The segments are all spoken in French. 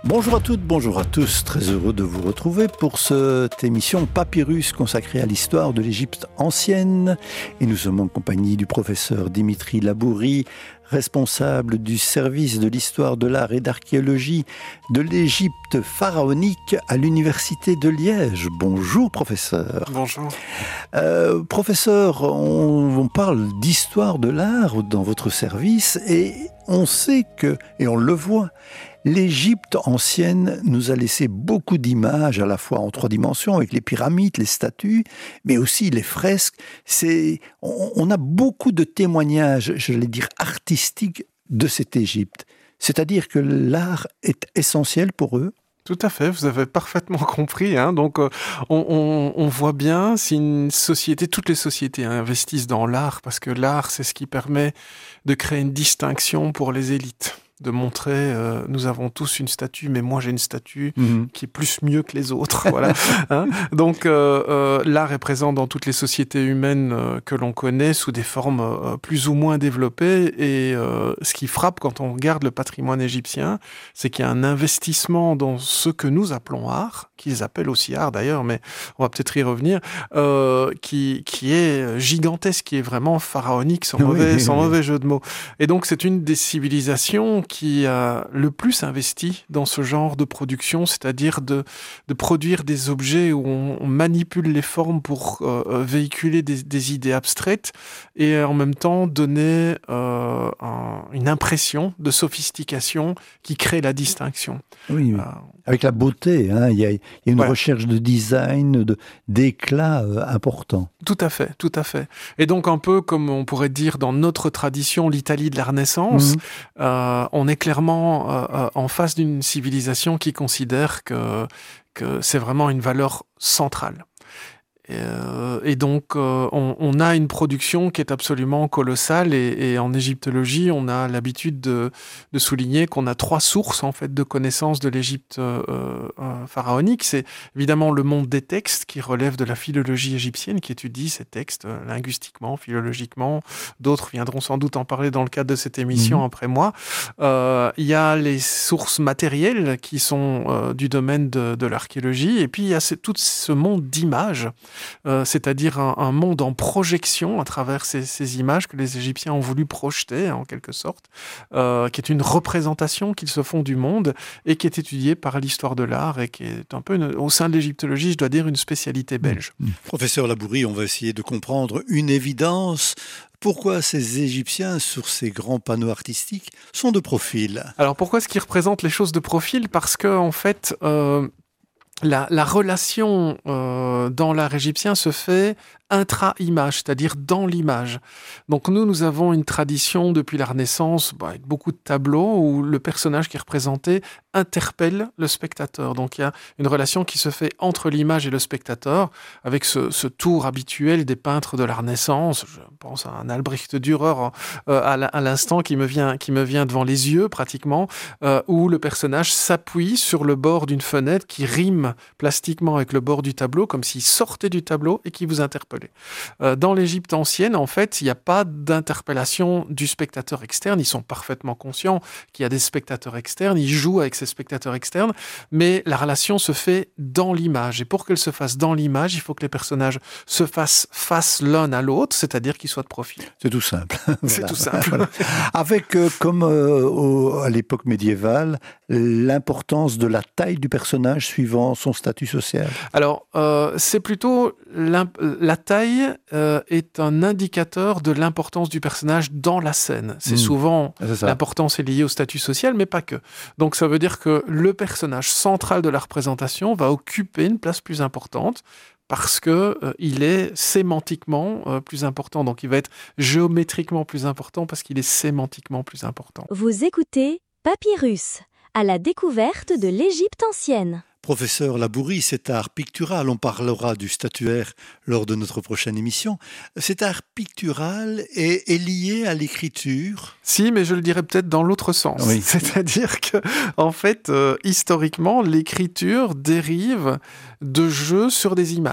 Bonjour à toutes, bonjour à tous, très heureux de vous retrouver pour cette émission Papyrus consacrée à l'histoire de l'Égypte ancienne. Et nous sommes en compagnie du professeur Dimitri Labourie, responsable du service de l'histoire de l'art et d'archéologie de l'Égypte pharaonique à l'Université de Liège. Bonjour professeur. Bonjour. Professeur, on parle d'histoire de l'art dans votre service et on sait que, et on le voit, l'Égypte ancienne nous a laissé beaucoup d'images, à la fois en 3 dimensions, avec les pyramides, les statues, mais aussi les fresques. On a beaucoup de témoignages, j'allais dire artistiques, de cette Égypte. C'est-à-dire que l'art est essentiel pour eux. Tout à fait, vous avez parfaitement compris. Donc, on voit bien si une société, toutes les sociétés investissent dans l'art, parce que l'art, c'est ce qui permet de créer une distinction pour les élites. De montrer, nous avons tous une statue, mais moi j'ai une statue qui est plus mieux que les autres. Voilà. Donc l'art est présent dans toutes les sociétés humaines que l'on connaît sous des formes plus ou moins développées. Et ce qui frappe quand on regarde le patrimoine égyptien, c'est qu'il y a un investissement dans ce que nous appelons art, qu'ils appellent aussi art d'ailleurs, mais on va peut-être y revenir, qui est gigantesque, qui est vraiment pharaonique, sans mauvais jeu de mots. Et donc c'est une des civilisations qui a le plus investi dans ce genre de production, c'est-à-dire de produire des objets où on manipule les formes pour véhiculer des idées abstraites et en même temps donner une impression de sophistication qui crée la distinction. Oui. Avec la beauté, il y a une recherche de design, d'éclat important. Tout à fait, tout à fait. Et donc un peu comme on pourrait dire dans notre tradition, l'Italie de la Renaissance, on est clairement en face d'une civilisation qui considère que c'est vraiment une valeur centrale. Et donc, on a une production qui est absolument colossale et en égyptologie, on a l'habitude de souligner qu'on a 3 sources en fait de connaissances de l'Égypte pharaonique. C'est évidemment le monde des textes qui relève de la philologie égyptienne, qui étudie ces textes linguistiquement, philologiquement. D'autres viendront sans doute en parler dans le cadre de cette émission après moi. Il y a les sources matérielles qui sont du domaine de l'archéologie, et puis il y a tout ce monde d'images. C'est-à-dire un monde en projection à travers ces images que les Égyptiens ont voulu projeter, en quelque sorte, qui est une représentation qu'ils se font du monde et qui est étudiée par l'histoire de l'art et qui est un peu, au sein de l'égyptologie, je dois dire, une spécialité belge. Professeur Labourie, on va essayer de comprendre une évidence. Pourquoi ces Égyptiens, sur ces grands panneaux artistiques, sont de profil ? Alors pourquoi est-ce qu'ils représentent les choses de profil ? Parce que, en fait... La relation dans l'art égyptien se fait intra-image, c'est-à-dire dans l'image. Donc nous avons une tradition depuis la Renaissance, avec beaucoup de tableaux où le personnage qui est représenté interpelle le spectateur. Donc il y a une relation qui se fait entre l'image et le spectateur, avec ce tour habituel des peintres de la Renaissance. Je pense à un Albrecht Dürer à l'instant qui me vient devant les yeux pratiquement, où le personnage s'appuie sur le bord d'une fenêtre qui rime plastiquement avec le bord du tableau, comme s'il sortait du tableau et qui vous interpellait. Dans l'Égypte ancienne, en fait, il n'y a pas d'interpellation du spectateur externe. Ils sont parfaitement conscients qu'il y a des spectateurs externes. Ils jouent avec ces spectateurs externes, mais la relation se fait dans l'image. Et pour qu'elle se fasse dans l'image, il faut que les personnages se fassent face l'un à l'autre, c'est-à-dire qu'ils soient de profil. C'est tout simple. C'est tout simple. Voilà. Avec, comme à l'époque médiévale, l'importance de la taille du personnage suivant son statut social. Alors, c'est plutôt la taille est un indicateur de l'importance du personnage dans la scène. C'est souvent, l'importance est liée au statut social, mais pas que. Donc ça veut dire que le personnage central de la représentation va occuper une place plus importante parce que il est sémantiquement plus important. Donc il va être géométriquement plus important parce qu'il est sémantiquement plus important. Vous écoutez Papyrus, à la découverte de l'Égypte ancienne. Professeur Labourie, cet art pictural, on parlera du statuaire lors de notre prochaine émission, cet art pictural est lié à l'écriture ? Si, mais je le dirais peut-être dans l'autre sens. Oui. C'est-à-dire que, en fait, historiquement, l'écriture dérive de jeux sur des images.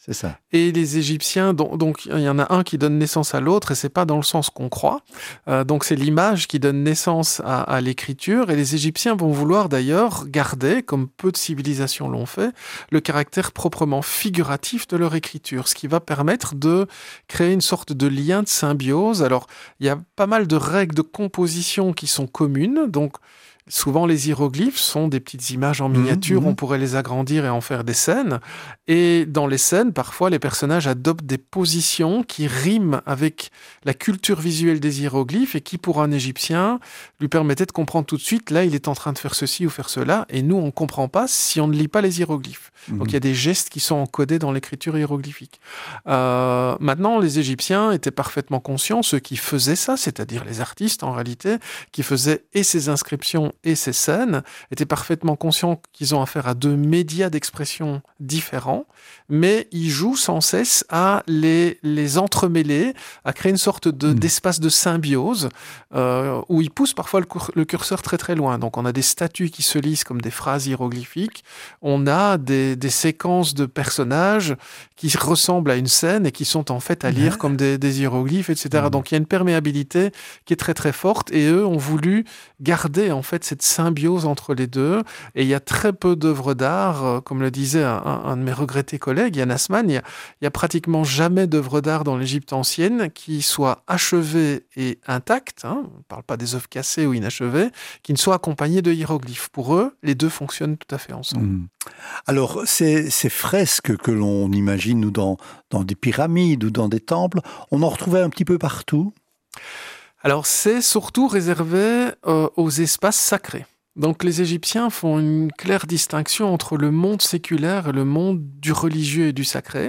c'est ça. Et les Égyptiens, donc il y en a un qui donne naissance à l'autre, et c'est pas dans le sens qu'on croit. Donc c'est l'image qui donne naissance à l'écriture, et les Égyptiens vont vouloir d'ailleurs garder, comme peu de civilisations l'ont fait, le caractère proprement figuratif de leur écriture, ce qui va permettre de créer une sorte de lien de symbiose. Alors il y a pas mal de règles de composition qui sont communes, donc souvent, les hiéroglyphes sont des petites images en miniature, on pourrait les agrandir et en faire des scènes. Et dans les scènes, parfois, les personnages adoptent des positions qui riment avec la culture visuelle des hiéroglyphes et qui, pour un Égyptien, lui permettaient de comprendre tout de suite, là, il est en train de faire ceci ou faire cela, et nous, on ne comprend pas si on ne lit pas les hiéroglyphes. Donc, il y a des gestes qui sont encodés dans l'écriture hiéroglyphique. Maintenant, les Égyptiens étaient parfaitement conscients, ceux qui faisaient ça, c'est-à-dire les artistes, en réalité, qui faisaient et ces inscriptions et ces scènes, étaient parfaitement conscients qu'ils ont affaire à deux médias d'expression différents, mais ils jouent sans cesse à les entremêler, à créer une sorte d'espace de symbiose, où ils poussent parfois le curseur très très loin. Donc on a des statues qui se lisent comme des phrases hiéroglyphiques, on a des séquences de personnages qui ressemblent à une scène et qui sont en fait à lire comme des hiéroglyphes, etc. Donc il y a une perméabilité qui est très très forte, et eux ont voulu garder en fait cette symbiose entre les deux. Et il y a très peu d'œuvres d'art, comme le disait un de mes regrettés collègues, Yann Assmann, il y a pratiquement jamais d'œuvres d'art dans l'Égypte ancienne qui soient achevées et intactes, on ne parle pas des œuvres cassées ou inachevées, qui ne soient accompagnées de hiéroglyphes. Pour eux, les deux fonctionnent tout à fait ensemble. Alors, ces fresques que l'on imagine ou dans des pyramides ou dans des temples, on en retrouvait un petit peu partout. Alors, c'est surtout réservé aux espaces sacrés. Donc, les Égyptiens font une claire distinction entre le monde séculaire et le monde du religieux et du sacré.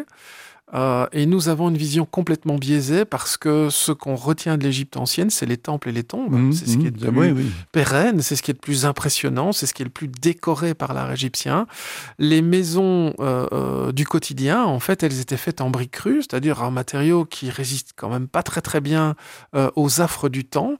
Et nous avons une vision complètement biaisée parce que ce qu'on retient de l'Égypte ancienne, c'est les temples et les tombes. C'est ce qui est le plus pérenne, c'est ce qui est le plus impressionnant, c'est ce qui est le plus décoré par l'art égyptien. Les maisons du quotidien, en fait, elles étaient faites en briques crues, c'est-à-dire un matériau qui résiste quand même pas très très bien aux affres du temps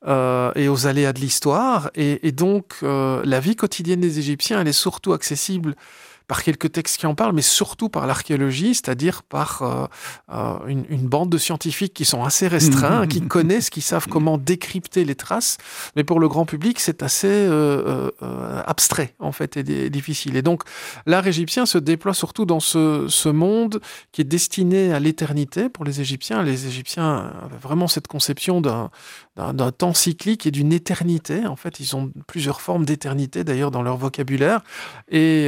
et aux aléas de l'histoire. Et donc, la vie quotidienne des Égyptiens, elle est surtout accessible par quelques textes qui en parlent, mais surtout par l'archéologie, c'est-à-dire par une bande de scientifiques qui sont assez restreints, qui connaissent, qui savent comment décrypter les traces, mais pour le grand public, c'est assez abstrait, en fait, et difficile. Et donc, l'art égyptien se déploie surtout dans ce monde qui est destiné à l'éternité pour les Égyptiens. Les Égyptiens avaient vraiment cette conception d'un temps cyclique et d'une éternité. En fait, ils ont plusieurs formes d'éternité, d'ailleurs, dans leur vocabulaire. Et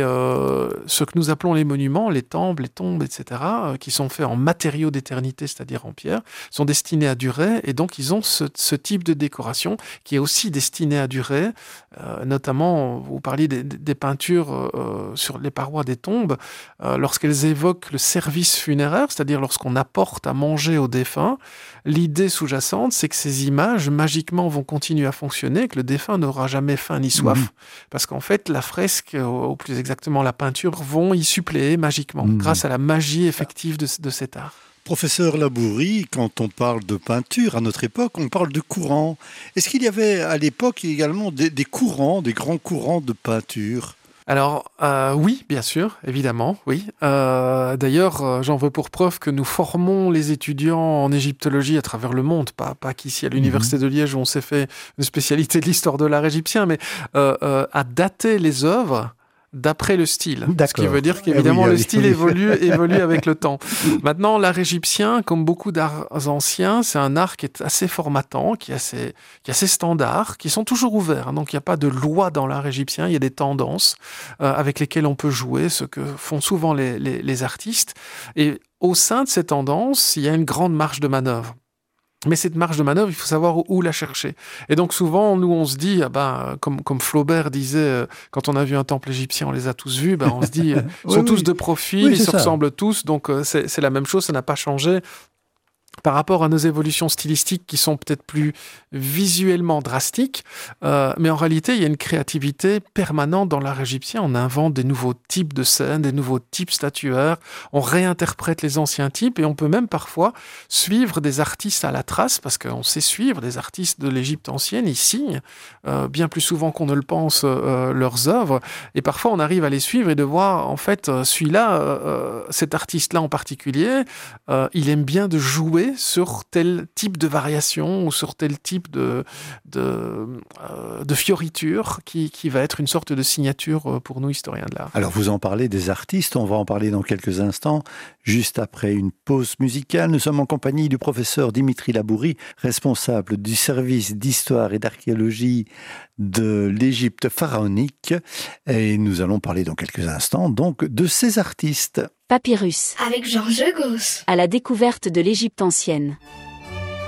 ce que nous appelons les monuments, les temples, les tombes, etc., qui sont faits en matériaux d'éternité, c'est-à-dire en pierre, sont destinés à durer. Et donc, ils ont ce type de décoration qui est aussi destiné à durer. Notamment, vous parliez des peintures sur les parois des tombes. Lorsqu'elles évoquent le service funéraire, c'est-à-dire lorsqu'on apporte à manger aux défunts, l'idée sous-jacente, c'est que ces images, magiquement, vont continuer à fonctionner, que le défunt n'aura jamais faim ni soif. Parce qu'en fait, la fresque, ou plus exactement la peinture, vont y suppléer magiquement, grâce à la magie effective de cet art. Professeur Labourie, quand on parle de peinture, à notre époque, on parle de courants. Est-ce qu'il y avait à l'époque également des courants, des grands courants de peinture ? Alors, oui, bien sûr, évidemment, oui. D'ailleurs, j'en veux pour preuve que nous formons les étudiants en égyptologie à travers le monde, pas qu'ici à l'Université de Liège où on s'est fait une spécialité de l'histoire de l'art égyptien, mais à dater les œuvres d'après le style. Ce qui veut dire qu'évidemment, le style évolue avec le temps. Maintenant, l'art égyptien, comme beaucoup d'arts anciens, c'est un art qui est assez formatant, qui est assez standard, qui sont toujours ouverts. Donc, il n'y a pas de loi dans l'art égyptien, il y a des tendances avec lesquelles on peut jouer, ce que font souvent les artistes. Et au sein de ces tendances, il y a une grande marge de manœuvre. Mais cette marge de manœuvre, il faut savoir où la chercher. Et donc souvent, nous, on se dit, comme Flaubert disait, quand on a vu un temple égyptien, on les a tous vus, on se dit, ils sont tous de profil, ils se ressemblent tous, donc c'est la même chose, ça n'a pas changé. par rapport à nos évolutions stylistiques qui sont peut-être plus visuellement drastiques, mais en réalité, il y a une créativité permanente dans l'art égyptien. On invente des nouveaux types de scènes, des nouveaux types statuaires, on réinterprète les anciens types et on peut même parfois suivre des artistes à la trace, parce qu'on sait suivre des artistes de l'Égypte ancienne, ils signent bien plus souvent qu'on ne le pense leurs œuvres, et parfois on arrive à les suivre et de voir, en fait, celui-là, cet artiste-là en particulier, il aime bien de jouer sur tel type de variation ou sur tel type de fioriture qui va être une sorte de signature pour nous, historiens de l'art. Alors vous en parlez des artistes, on va en parler dans quelques instants, juste après une pause musicale. Nous sommes en compagnie du professeur Dimitri Labourie, responsable du service d'histoire et d'archéologie de l'Égypte pharaonique. Et nous allons parler dans quelques instants donc de ces artistes. Papyrus. Avec Georges Gauss. À la découverte de l'Égypte ancienne.